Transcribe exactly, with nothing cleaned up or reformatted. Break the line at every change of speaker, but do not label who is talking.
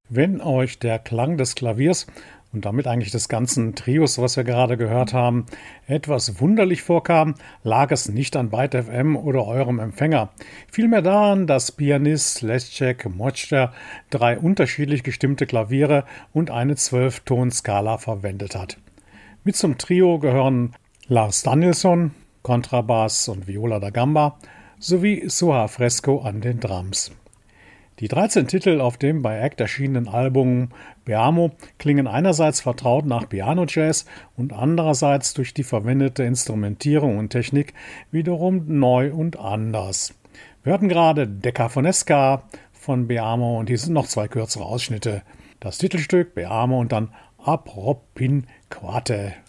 Wenn euch der Klang des Klaviers und damit eigentlich des ganzen Trios, was wir gerade gehört haben, etwas wunderlich vorkam, lag es nicht an Byte F M oder eurem Empfänger. Vielmehr daran, dass Pianist Leszek Moczter drei unterschiedlich gestimmte Klaviere und eine Zwölfton-Skala verwendet hat. Mit zum Trio gehören Lars Danielsson, Kontrabass und Viola da Gamba sowie Suha Fresco an den Drums. Die dreizehn Titel auf dem bei Act erschienenen Album Beamo klingen einerseits vertraut nach Piano-Jazz und andererseits durch die verwendete Instrumentierung und Technik wiederum neu und anders. Wir hörten gerade Deccafonesca von Beamo und hier sind noch zwei kürzere Ausschnitte. Das Titelstück Beamo und dann Apropinquate.